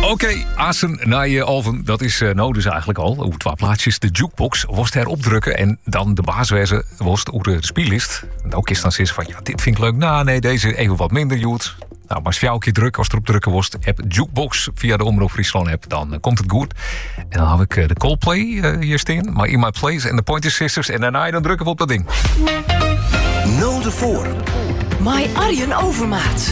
Oké, Assen naar je Alven. Dat is nou dus eigenlijk al. Hoe 2 plaatsjes de jukebox was heropdrukken. En dan de baaswijze was hoe de speellist. Nou, kist dan zeggen van ja, dit vind ik leuk. Nou, nee, deze even wat minder goed. Nou, maar als je keer druk, als erop drukken was, app Jukebox via de Omroep Friesland app, dan komt het goed. En dan heb ik de Coldplay hier staan, maar In My Place en de Pointer Sisters. En daarna dan drukken we op dat ding. Nul de voor. My Arjen Overmaat.